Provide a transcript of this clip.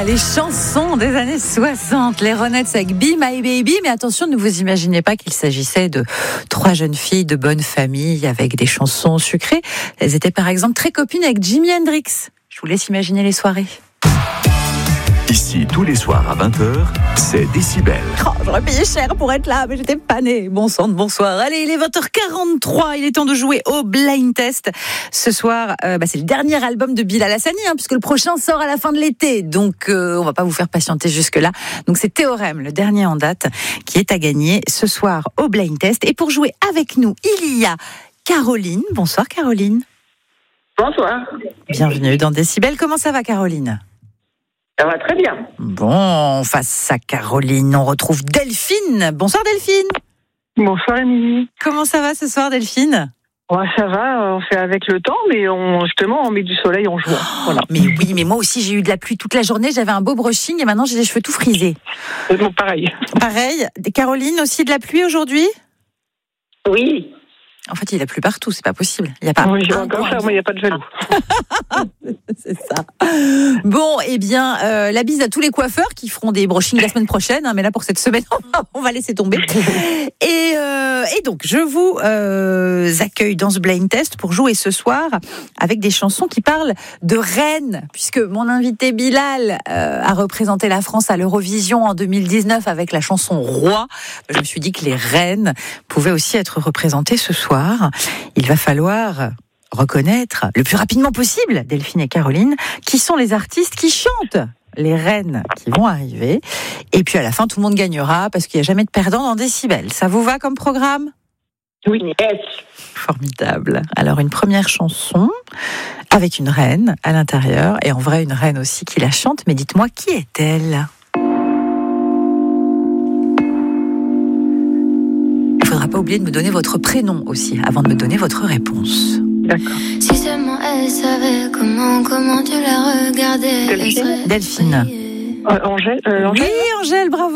les chansons des années 60, les Ronettes avec Be My Baby. Mais attention, ne vous imaginez pas qu'il s'agissait de 3 jeunes filles de bonne famille avec des chansons sucrées. Elles étaient par exemple très copines avec Jimi Hendrix. Je vous laisse imaginer les soirées. Ici, tous les soirs à 20h, c'est Décibel. Oh, j'aurais payé cher pour être là, mais j'étais pas née. Bon sang de bonsoir. Allez, il est 20h43, il est temps de jouer au Blind Test. Ce soir, c'est le dernier album de Bilal Hassani, puisque le prochain sort à la fin de l'été. Donc, on va pas vous faire patienter jusque-là. Donc, c'est Théorème, le dernier en date, qui est à gagner ce soir au Blind Test. Et pour jouer avec nous, il y a Caroline. Bonsoir Caroline. Bonsoir. Bienvenue dans Décibel. Comment ça va Caroline ? Ça va très bien. Bon, face à Caroline, on retrouve Delphine. Bonsoir Delphine. Bonsoir Émilie. Comment ça va ce soir Delphine ? Ouais, ça va, on fait avec le temps, mais on met du soleil, on joue. Voilà. Mais oui, mais moi aussi j'ai eu de la pluie toute la journée, j'avais un beau brushing et maintenant j'ai les cheveux tout frisés. Bon, pareil. Pareil. Caroline, aussi de la pluie aujourd'hui ? Oui. En fait, il a plu partout, c'est pas possible. Il y a pas. Oui, encore ça, moi, il n'y a pas de jaloux. C'est ça. Bon, eh bien, la bise à tous les coiffeurs qui feront des brushings la semaine prochaine, mais là pour cette semaine, on va laisser tomber. Et donc, je vous accueille dans ce blind test pour jouer ce soir avec des chansons qui parlent de reines, puisque mon invité Bilal a représenté la France à l'Eurovision en 2019 avec la chanson Roi. Je me suis dit que les reines pouvaient aussi être représentées ce soir. Il va falloir reconnaître le plus rapidement possible, Delphine et Caroline, qui sont les artistes qui chantent les reines qui vont arriver. Et puis à la fin, tout le monde gagnera parce qu'il n'y a jamais de perdant dans Décibel. Ça vous va comme programme ? Oui, yes. Formidable. Alors une première chanson avec une reine à l'intérieur, et en vrai une reine aussi qui la chante, mais dites-moi, qui est-elle ? Il ne faudra pas oublier de me donner votre prénom aussi, avant de me donner votre réponse. D'accord. Si seulement elle savait comment tu la regardais. Delphine. Angèle. Oui, Angèle, bravo.